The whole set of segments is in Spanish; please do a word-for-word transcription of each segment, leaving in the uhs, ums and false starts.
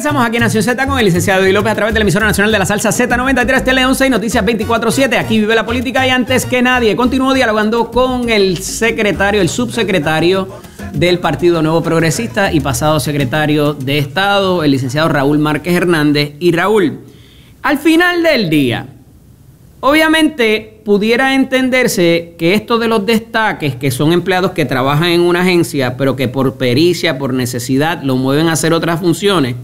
Regresamos aquí en Nación Z con el licenciado Eddie López a través de la emisora nacional de la salsa Z noventa y tres Tele once y Noticias veinticuatro siete. Aquí vive la política y antes que nadie continúo dialogando con el secretario, el subsecretario del Partido Nuevo Progresista y pasado secretario de Estado, el licenciado Raúl Márquez Hernández. Y Raúl, al final del día, obviamente pudiera entenderse que esto de los destaques, que son empleados que trabajan en una agencia, pero que por pericia, por necesidad, lo mueven a hacer otras funciones,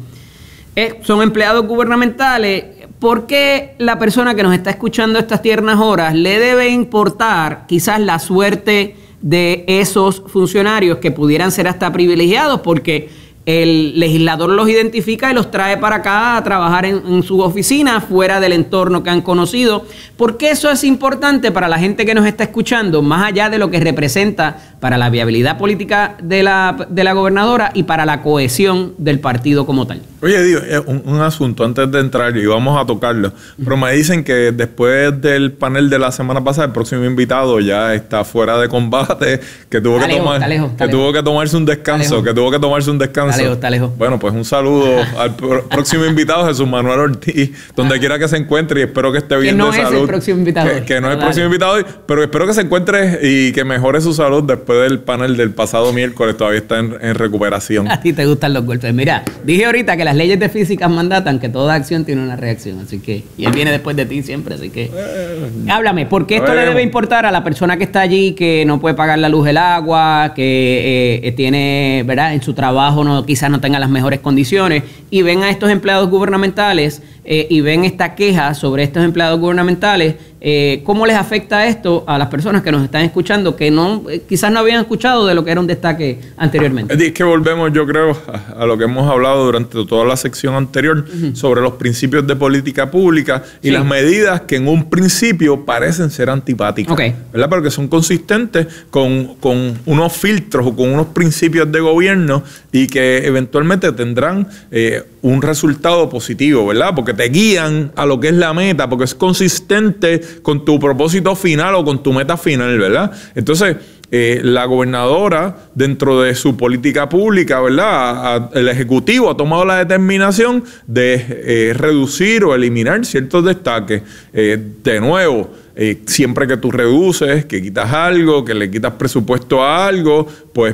eh, son empleados gubernamentales. ¿Por qué la persona que nos está escuchando estas tiernas horas le debe importar quizás la suerte de esos funcionarios que pudieran ser hasta privilegiados? Porque el legislador los identifica y los trae para acá a trabajar en, en su oficina, fuera del entorno que han conocido. ¿Por qué eso es importante para la gente que nos está escuchando, más allá de lo que representa para la viabilidad política de la, de la gobernadora y para la cohesión del partido como tal? Oye, Dios, un, un asunto antes de entrar y vamos a tocarlo, pero me dicen que después del panel de la semana pasada, el próximo invitado ya está fuera de combate, que tuvo, que, lejos, tomar, lejos, que, tuvo que tomarse un descanso, que tuvo que tomarse un descanso. Está lejos, está lejos. Bueno, pues un saludo al próximo invitado, Jesús Manuel Ortiz, donde quiera que se encuentre, y espero que esté bien que no de es salud. El próximo invitado que, que no es el próximo invitado hoy, pero espero que se encuentre y que mejore su salud después del panel del pasado miércoles. Todavía está en, en recuperación. A ti te gustan los golpes. Mira, dije ahorita que las leyes de física mandatan que toda acción tiene una reacción, así que, y él viene después de ti siempre, así que eh, háblame, ¿por qué esto le debe importar a la persona que está allí, que no puede pagar la luz, el agua, que eh, tiene, ¿verdad?, en su trabajo no, quizás no tenga las mejores condiciones, y ven a estos empleados gubernamentales eh, y ven esta queja sobre estos empleados gubernamentales? Eh, ¿Cómo les afecta esto a las personas que nos están escuchando, que no eh, quizás no habían escuchado de lo que era un destaque anteriormente? Es que volvemos, yo creo, a, a lo que hemos hablado durante toda la sección anterior, uh-huh, sobre los principios de política pública y sí, las medidas que en un principio parecen ser antipáticas, okay, ¿verdad? Pero que son consistentes con, con unos filtros o con unos principios de gobierno y que eventualmente tendrán eh, un resultado positivo, ¿verdad? Porque te guían a lo que es la meta, porque es consistente con tu propósito final o con tu meta final, ¿verdad? Entonces, eh, la gobernadora, dentro de su política pública, ¿verdad?, a, a, el Ejecutivo ha tomado la determinación de eh, reducir o eliminar ciertos destaques. Eh, de nuevo, eh, siempre que tú reduces, que quitas algo, que le quitas presupuesto a algo, pues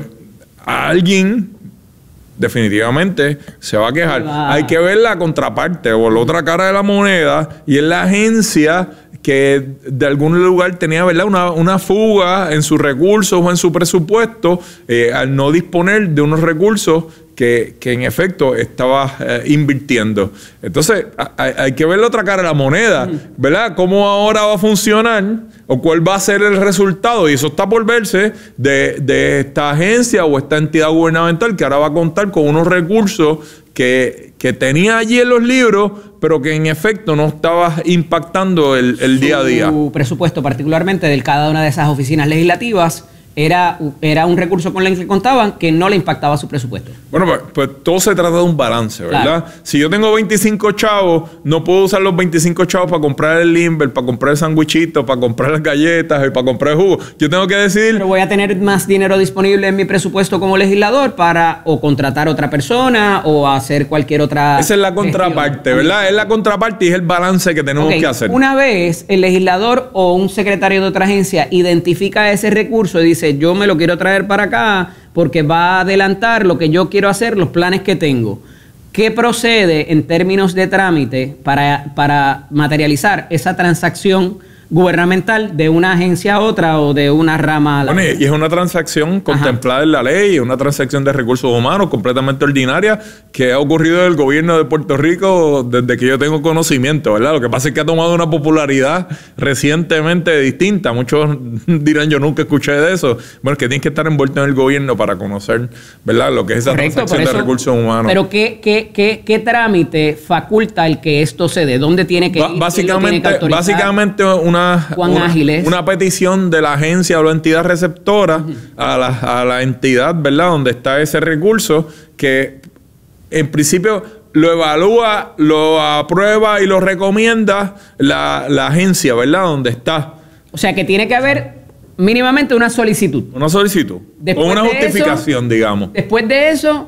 a alguien definitivamente se va a quejar. Ah. Hay que ver la contraparte o la otra cara de la moneda, y es la agencia que de algún lugar tenía, ¿verdad?, una, una fuga en sus recursos o en su presupuesto, eh, al no disponer de unos recursos que, que en efecto estaba eh, invirtiendo. Entonces, hay, hay que ver la otra cara de la moneda, ¿verdad? ¿Cómo ahora va a funcionar o cuál va a ser el resultado? Y eso está por verse de, de esta agencia o esta entidad gubernamental que ahora va a contar con unos recursos que, que tenía allí en los libros, pero que en efecto no estaba impactando el, el día a día. Su presupuesto, particularmente de cada una de esas oficinas legislativas, Era, era un recurso con el que contaban que no le impactaba su presupuesto. Bueno, pues, pues todo se trata de un balance, ¿verdad? Claro. Si yo tengo veinticinco chavos, no puedo usar los veinticinco chavos para comprar el limber, para comprar el sandwichito, para comprar las galletas y para comprar el jugo. Yo tengo que decidir... Pero voy a tener más dinero disponible en mi presupuesto como legislador para o contratar a otra persona o hacer cualquier otra... Esa es la contraparte, gestión, ¿verdad? Es la contraparte y es el balance que tenemos okay. que hacer. Una vez el legislador o un secretario de otra agencia identifica ese recurso y dice, yo me lo quiero traer para acá porque va a adelantar lo que yo quiero hacer, los planes que tengo. ¿Qué procede en términos de trámite para, para materializar esa transacción gubernamental de una agencia a otra o de una rama a la bueno, y es una transacción contemplada en la ley, es una transacción de recursos humanos completamente ordinaria que ha ocurrido en el gobierno de Puerto Rico desde que yo tengo conocimiento, ¿verdad? Lo que pasa es que ha tomado una popularidad recientemente distinta. Muchos dirán, yo nunca escuché de eso. Bueno, es que tienes que estar envuelto en el gobierno para conocer, ¿verdad?, lo que es esa Correcto, transacción eso, de recursos humanos. Pero ¿qué, qué, qué, qué trámite faculta el que esto se dé? ¿Dónde tiene que ir? Básicamente, tiene que básicamente una Una, una, una petición de la agencia o la entidad receptora uh-huh. a, la, a la entidad, ¿verdad?, donde está ese recurso, que en principio lo evalúa, lo aprueba y lo recomienda la, la agencia, ¿verdad?, donde está. O sea que tiene que haber mínimamente una solicitud. Una solicitud. Después o una justificación, eso, digamos. Después de eso,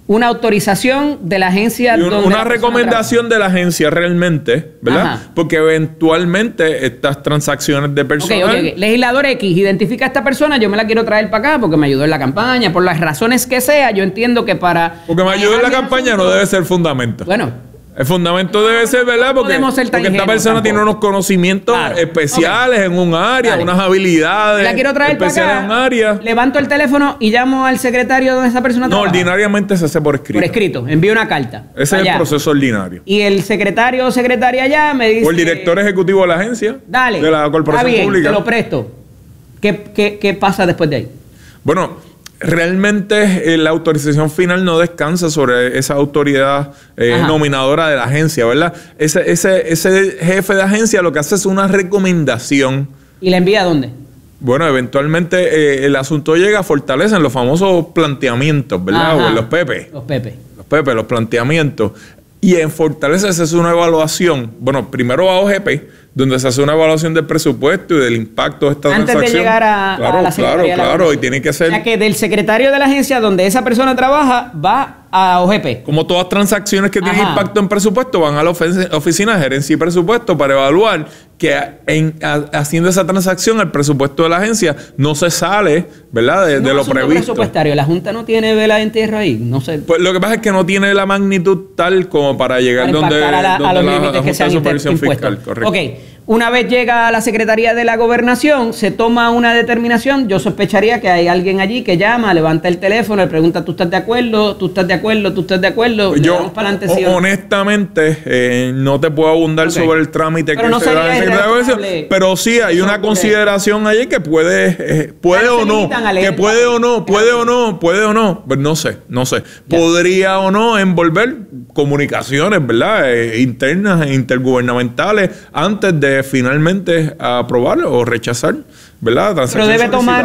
una autorización de la agencia. Y un, donde una recomendación de la agencia realmente, ¿verdad? Ajá. Porque eventualmente estas transacciones de personal... Okay, okay, okay. Legislador X, identifica a esta persona, yo me la quiero traer para acá porque me ayudó en la campaña, por las razones que sea, yo entiendo que para... Porque me ayudó en la campaña asunto, no debe ser fundamento. Bueno... El fundamento debe ser, ¿verdad? Porque, porque esta persona tampoco. tiene unos conocimientos claro. especiales okay. en un área, Dale. unas habilidades la quiero traer especiales para acá, en un área. Levanto el teléfono y llamo al secretario donde esa persona no, trabaja. No, ordinariamente se hace por escrito. Por escrito, envío una carta. Ese allá. es el proceso ordinario. Y el secretario o secretaria allá me dice... O el director ejecutivo de la agencia. Dale. De la corporación bien, pública. Te lo presto. ¿Qué, qué, ¿Qué pasa después de ahí? Bueno... Realmente eh, la autorización final no descansa sobre esa autoridad eh, nominadora de la agencia, ¿verdad? Ese, ese, ese jefe de agencia lo que hace es una recomendación. ¿Y la envía a dónde? Bueno, eventualmente eh, el asunto llega a Fortaleza en los famosos planteamientos, ¿verdad? Ajá. O en los P P. Los P P. Los P P, los planteamientos. Y en Fortaleza se hace una evaluación. Bueno, primero va a O G P, donde se hace una evaluación del presupuesto y del impacto de esta Antes transacción. Antes de llegar a, claro, a la Secretaría. Claro, claro, y tiene que ser... O sea, que del secretario de la agencia donde esa persona trabaja va a O G P. Como todas transacciones que tienen Ajá. impacto en presupuesto, van a la oficina de gerencia y presupuesto para evaluar que en, a, haciendo esa transacción el presupuesto de la agencia no se sale, ¿verdad? De, no, de lo previsto. Presupuestario. La Junta no tiene vela de entierro ahí, no sé. Pues lo que pasa es que no tiene la magnitud tal como para llegar para donde, a, la, donde a los la, límites la que se han Supervisión Fiscal, correcto. Ok. Una vez llega a la Secretaría de la Gobernación, se toma una determinación. Yo sospecharía que hay alguien allí que llama, levanta el teléfono, le pregunta, ¿tú estás de acuerdo? ¿Tú estás de acuerdo? ¿Tú estás de acuerdo? Yo, honestamente, eh, no te puedo abundar okay. sobre el trámite pero que no se da en Secretaría de Gobernación, pero sí hay una consideración allí que puede, eh, puede o no, que puede o no, puede o no, puede o no, pues no sé, no sé. Ya. Podría o no envolver comunicaciones, ¿verdad? Eh, internas e intergubernamentales antes de finalmente aprobar o rechazar, ¿verdad? Pero debe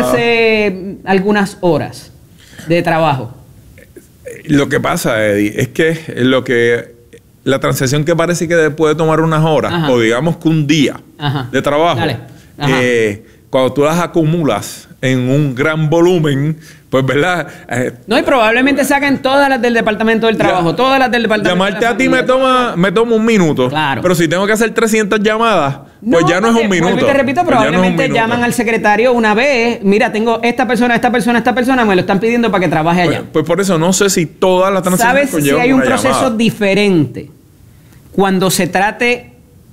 tomarse algunas horas de trabajo. Lo que pasa, Eddie, es que lo que la transacción que parece que puede tomar unas horas, Ajá. o digamos que un día Ajá. de trabajo, eh, cuando tú las acumulas en un gran volumen, pues, ¿verdad? Eh, no, y probablemente saquen todas las del Departamento del Trabajo, ya, todas las del Departamento Llamarte de a ti me toma, me toma un minuto. Claro. Pero si tengo que hacer trescientas llamadas, pues no, ya no es un minuto. Te repito, pues probablemente no llaman al secretario una vez. Mira, tengo esta persona, esta persona, esta persona, me lo están pidiendo para que trabaje allá. Pues, pues por eso no sé si todas las transacciones ¿Sabes si hay un proceso llamada? diferente cuando se trate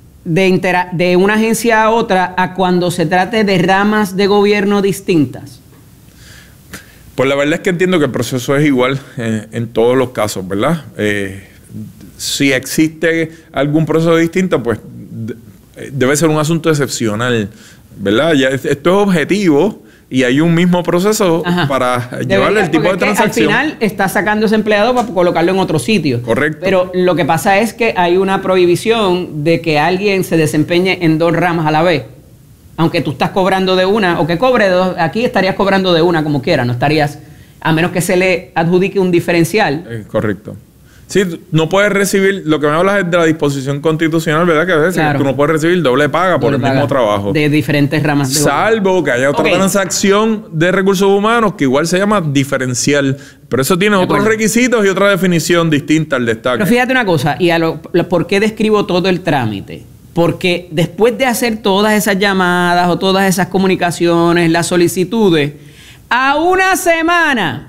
de, de una agencia a otra a cuando se trate de ramas de gobierno distintas? Pues la verdad es que entiendo que el proceso es igual en, en todos los casos, ¿verdad? Eh, si existe algún proceso distinto, pues de, debe ser un asunto excepcional, ¿verdad? Ya, esto es objetivo y hay un mismo proceso Ajá. para Debería, llevarle el tipo de transacción. Al final está sacando ese empleado para colocarlo en otro sitio. Correcto. Pero lo que pasa es que hay una prohibición de que alguien se desempeñe en dos ramas a la vez. Aunque tú estás cobrando de una, o que cobre de dos, aquí estarías cobrando de una como quiera, no estarías, a menos que se le adjudique un diferencial. Eh, correcto. Sí, no puedes recibir, lo que me hablas es de la disposición constitucional, ¿verdad? Que a veces claro. tú no puedes recibir doble paga doble por el paga mismo trabajo. De diferentes ramas. De Salvo gobierno. que haya otra okay. transacción de recursos humanos que igual se llama diferencial. Pero eso tiene de otros acuerdo. requisitos y otra definición distinta al destaque. Pero fíjate una cosa, y a lo, ¿por qué describo todo el trámite? Porque después de hacer todas esas llamadas o todas esas comunicaciones, las solicitudes, a una semana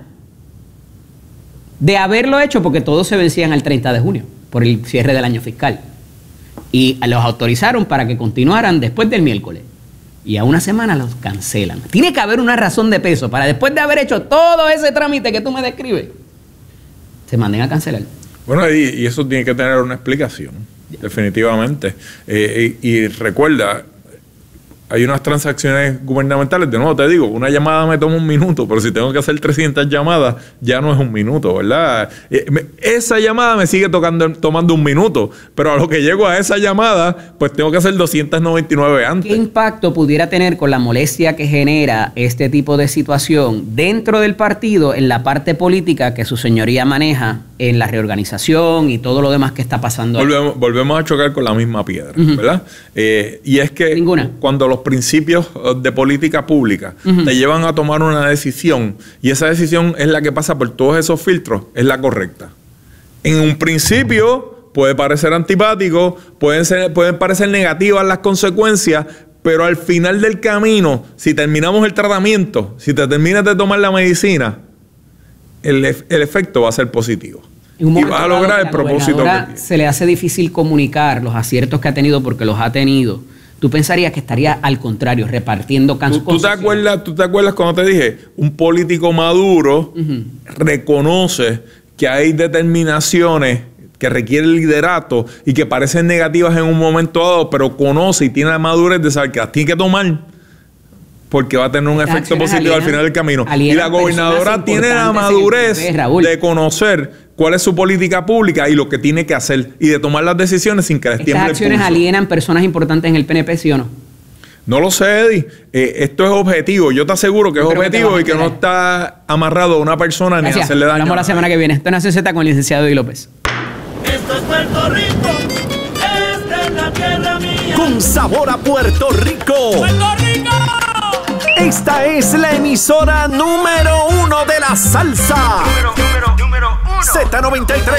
de haberlo hecho, porque todos se vencían al treinta de junio por el cierre del año fiscal, y los autorizaron para que continuaran después del miércoles, y a una semana los cancelan. Tiene que haber una razón de peso para después de haber hecho todo ese trámite que tú me describes, se manden a cancelar. Bueno, y, y eso tiene que tener una explicación. Definitivamente. Eh, y, y recuerda, hay unas transacciones gubernamentales, de nuevo te digo, una llamada me toma un minuto, pero si tengo que hacer trescientas llamadas, ya no es un minuto, ¿verdad? Eh, me, esa llamada me sigue tocando, tomando un minuto, pero a lo que llego a esa llamada, pues tengo que hacer doscientas noventa y nueve antes. ¿Qué impacto pudiera tener con la molestia que genera este tipo de situación dentro del partido en la parte política que su señoría maneja en la reorganización y todo lo demás que está pasando? Volvemos, volvemos a chocar con la misma piedra, uh-huh. ¿verdad? Eh, y es que Ninguna. cuando los principios de política pública uh-huh. te llevan a tomar una decisión y esa decisión es la que pasa por todos esos filtros, es la correcta. En un principio puede parecer antipático, pueden, ser, pueden parecer negativas las consecuencias, pero al final del camino, si terminamos el tratamiento, si te terminas de tomar la medicina, el, el efecto va a ser positivo. Y vas a lograr el propósito que tiene. Se le hace difícil comunicar los aciertos que ha tenido porque los ha tenido. Tú pensarías que estaría al contrario, repartiendo casos. ¿Tú, tú, te acuerdas, ¿Tú te acuerdas cuando te dije? Un político maduro uh-huh. reconoce que hay determinaciones que requieren liderato y que parecen negativas en un momento dado, pero conoce y tiene la madurez de saber que las tiene que tomar porque va a tener un Estas efecto positivo alienan, al final del camino. Y la gobernadora tiene la madurez de conocer cuál es su política pública y lo que tiene que hacer y de tomar las decisiones sin que les tiemble el pulso. ¿Estas acciones alienan personas importantes en el P N P, sí o no? No lo sé, Eddie. Eh, esto es objetivo. Yo te aseguro que es objetivo que y que no está amarrado a una persona Gracias. Ni hacerle daño. Hablamos la semana que viene. Esto es Nación Z con el licenciado Eddie López. Esto es Puerto Rico. Esta es la tierra mía. Con sabor a Puerto Rico. ¡Puerto Rico! Esta es la emisora número uno de la salsa. Número, número, número uno. Z noventa y tres.